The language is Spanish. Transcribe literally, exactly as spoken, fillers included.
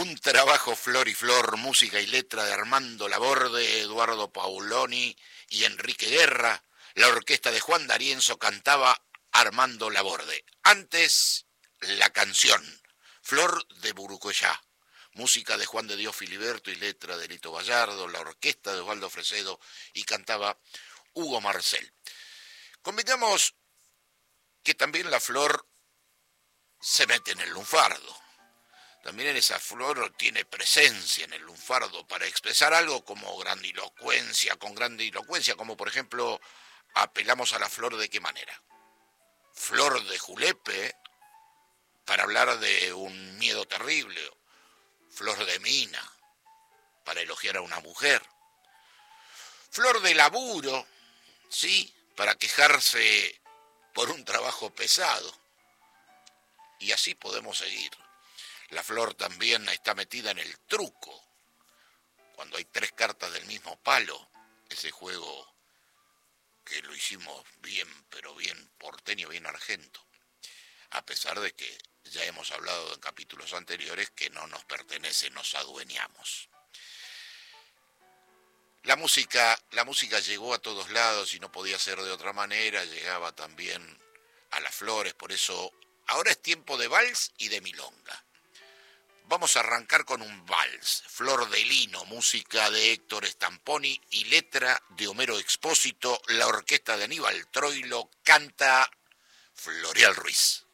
Un trabajo flor y flor, música y letra de Armando Laborde, Eduardo Pauloni y Enrique Guerra. La orquesta de Juan D'Arienzo cantaba Armando Laborde. Antes, la canción, Flor de Burucoyá. Música de Juan de Dios Filiberto y letra de Lito Gallardo, la orquesta de Osvaldo Fresedo y cantaba Hugo Marcel. Convengamos que también la flor se mete en el lunfardo. También en esa flor tiene presencia en el lunfardo para expresar algo como grandilocuencia, con grandilocuencia, como por ejemplo, apelamos a la flor de qué manera. Flor de julepe, para hablar de un miedo terrible. Flor de mina, para elogiar a una mujer. Flor de laburo, sí, para quejarse por un trabajo pesado. Y así podemos seguir. La flor también está metida en el truco. Cuando hay tres cartas del mismo palo, ese juego que lo hicimos bien, pero bien porteño, bien argento. A pesar de que ya hemos hablado en capítulos anteriores que no nos pertenece, nos adueñamos. La música, la música llegó a todos lados y no podía ser de otra manera, llegaba también a las flores, por eso ahora es tiempo de vals y de milonga. Vamos a arrancar con un vals, Flor de Lino, música de Héctor Stamponi y letra de Homero Expósito, la orquesta de Aníbal Troilo, canta Florial Ruiz.